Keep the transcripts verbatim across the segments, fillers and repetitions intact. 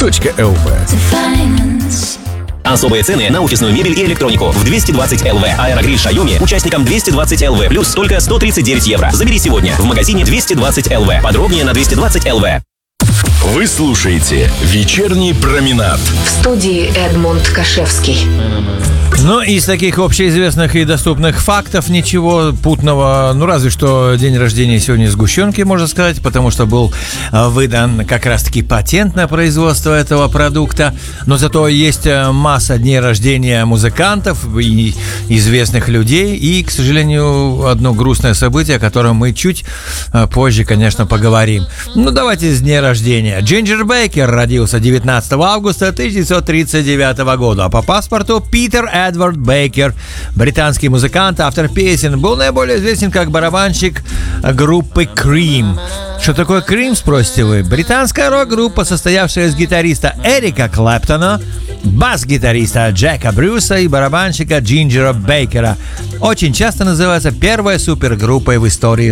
точка эл ви. Особые цены на офисную мебель и электронику в двести двадцать эл ви. Аэрогриль Xiaomi участникам двести двадцать эл ви плюс только сто тридцать девять евро. Забери сегодня в магазине двести двадцать эл ви. Подробнее на двести двадцать эл ви. Вы слушаете «Вечерний променад». В студии Эдмунд Кашевский. Ну, из таких общеизвестных и доступных фактов ничего путного, ну, разве что день рождения сегодня сгущенки, можно сказать, потому что был выдан как раз-таки патент на производство этого продукта. Но зато есть масса дней рождения музыкантов и известных людей. И, к сожалению, одно грустное событие, о котором мы чуть позже, конечно, поговорим. Ну, давайте с дня рождения. Джинджер Бейкер родился девятнадцатого августа тысяча девятьсот тридцать девятого года, а по паспорту Питер Эдвард Бейкер, британский музыкант, автор песен, был наиболее известен как барабанщик группы Cream. Что такое Cream, спросите вы? Британская рок-группа, состоявшая из гитариста Эрика Клэптона, бас-гитариста Джека Брюса и барабанщика Джинджера Бейкера. Очень часто называется первой супергруппой в истории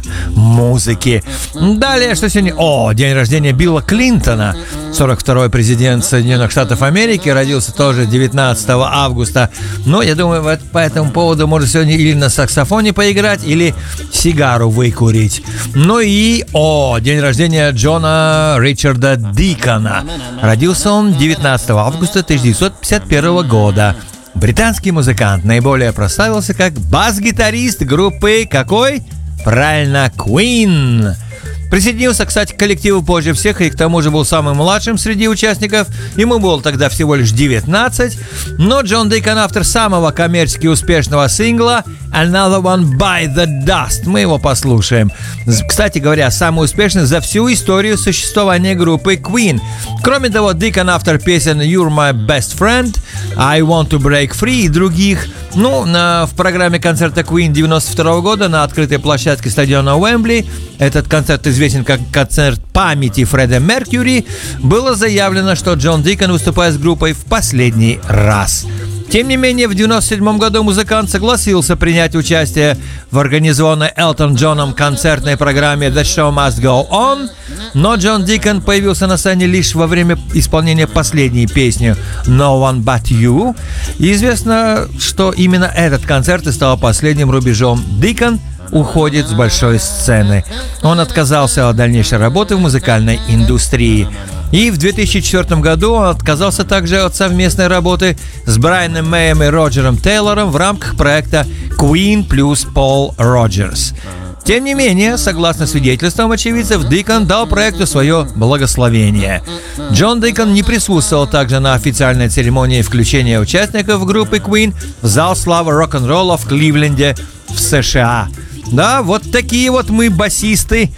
рок-музыки. Далее, что сегодня? О, день рождения Билла Клинтона. сорок второй президент Соединенных Штатов Америки, родился тоже девятнадцатого августа. Но я думаю, по этому поводу можно сегодня или на саксофоне поиграть, или сигару выкурить. Ну и, о, день рождения Джона Ричарда Дикона. Родился он девятнадцатого августа тысяча девятьсот пятьдесят первого года. Британский музыкант, наиболее прославился как бас-гитарист группы какой? Правильно, Queen. Присоединился, кстати, к коллективу позже всех и к тому же был самым младшим среди участников. Ему было тогда всего лишь девятнадцать. Но Джон Дикон, автор самого коммерчески успешного сингла Another One by the Dust. Мы его послушаем. Кстати говоря, самый успешный за всю историю существования группы Queen. Кроме того, Дикон автор песен You're My Best Friend, I Want to Break Free и других. Ну, на, в программе концерта Queen девяносто второго года на открытой площадке стадиона Уэмбли, этот концерт известен как концерт памяти Фредди Меркьюри, было заявлено, что Джон Дикон выступает с группой в последний раз. Тем не менее, в девяносто седьмом году музыкант согласился принять участие в организованной Элтон Джоном концертной программе The Show Must Go On, но Джон Дикон появился на сцене лишь во время исполнения последней песни No One But You. И известно, что именно этот концерт и стал последним рубежом. Дикон уходит с большой сцены. Он отказался от дальнейшей работы в музыкальной индустрии. И в две тысячи четвёртом году он отказался также от совместной работы с Брайаном Мэем и Роджером Тейлором в рамках проекта Queen плюс Пол Роджерс. Тем не менее, согласно свидетельствам очевидцев, Дикон дал проекту свое благословение. Джон Дикон не присутствовал также на официальной церемонии включения участников группы Queen в зал славы рок-н-ролла в Кливленде в США. Да, вот такие вот мы, басисты,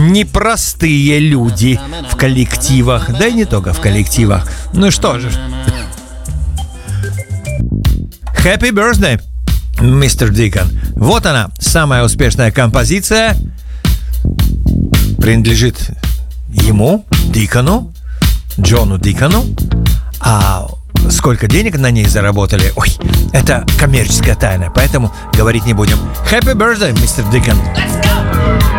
непростые люди в коллективах. Да и не только в коллективах. Ну что же. Happy birthday, мистер Дикон. Вот она, самая успешная композиция. Принадлежит ему, Дикону, Джону Дикону. А сколько денег на ней заработали? Ой, это коммерческая тайна, поэтому говорить не будем. Happy birthday, мистер Дикон.